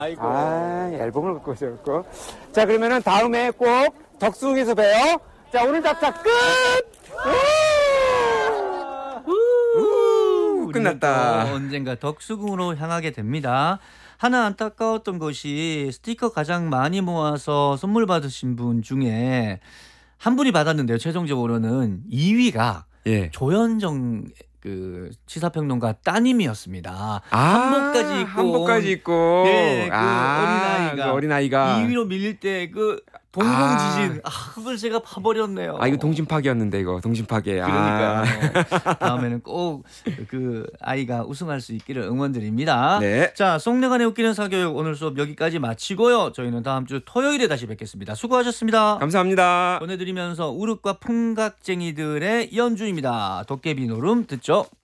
아이고. 앨범을 갖고 오셨고. 자, 그러면은 다음에 꼭 덕수궁에서 봬요. 자, 오늘 잡자 끝! 끝났다. 또 언젠가 덕수궁으로 향하게 됩니다. 하나 안타까웠던 것이 스티커 가장 많이 모아서 선물 받으신 분 중에 한 분이 받았는데요. 최종적으로는 2위가 예. 조현정 그 시사평론가 따님이었습니다. 한복까지 입고. 예, 그 어린아이가 그 어린아이가 2위로 밀릴 때 그 동공지진 그걸 제가 파버렸네요. 이거 동심 파괴였는데 이거 동심 파괴. 그러니까요. 다음에는 꼭 그 아이가 우승할 수 있기를 응원드립니다. 네. 자, 송내관의 웃기는 사교육 오늘 수업 여기까지 마치고요. 저희는 다음 주 토요일에 다시 뵙겠습니다. 수고하셨습니다. 감사합니다. 보내드리면서 우륵과 풍각쟁이들의 연주입니다. 도깨비 노름 듣죠.